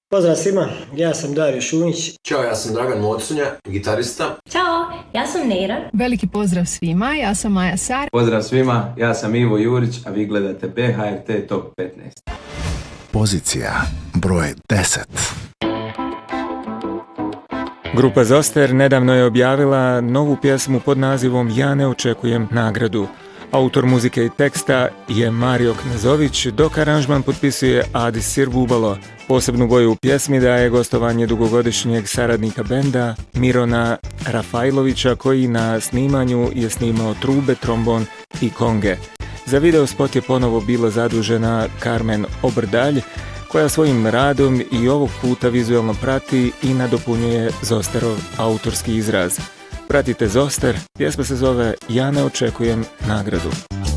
Pozdrav svima, ja sam Dario Šunjić. Ćao, ja sam Dragan Mocunja, gitarista. Ćao, ja sam Neira. Veliki pozdrav svima, ja sam Maja Sar. Pozdrav svima, ja sam Ivo Jurić, a vi gledate BHRT Top 15. Pozicija broj 10. Grupa Zoster nedavno je objavila novu pjesmu pod nazivom Ja ne očekujem nagradu. Autor muzike i teksta je Mario Knezović, dok aranžman potpisuje Adis Sirbubalo. Posebnu boju u pjesmi daje gostovanje dugogodišnjeg saradnika benda Mirona Rafajlovića, koji na snimanju je snimao trube, trombon i konge. Za video spot je ponovo bila zadužena Carmen Obrdalj, koja svojim radom i ovog puta vizualno prati i nadopunjuje Zosterov autorski izraz. Pratite Zoster, pjesma se zove Ja ne očekujem nagradu.